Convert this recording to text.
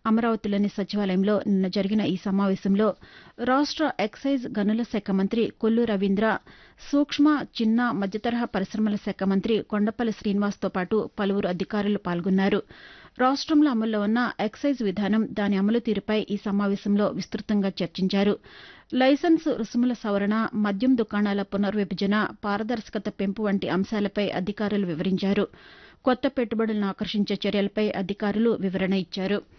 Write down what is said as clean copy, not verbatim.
అమరావతిలోని సచివాలయంలో నిన్న జరిగిన ఈ సమావేశంలో రాష్ట ఎక్సైజ్ గనుల శాఖ మంత్రి కొల్లు రవీంద్ర, సూక్ష్మ, చిన్న, మధ్యతరహా పరిశమల శాఖ మంత్రి కొండపల్లి శ్రీనివాస్తో పాటు పలువురు అధికారులు పాల్గొన్నారు. రాష్టంలో అమల్లో ఉన్న ఎక్సైజ్ విధానం, దాని అమలు తీరుపై ఈ సమావేశంలో విస్తృతంగా చర్చించారు. లైసెన్సు రుసుముల సవరణ, మద్యం దుకాణాల పునర్విభజన, పారదర్శకత పెంపు వంటి అంశాలపై అధికారులు వివరించారు. కొత్త పెట్టుబడులను ఆకర్షించే చర్యలపై అధికారులు వివరణ ఇచ్చారు.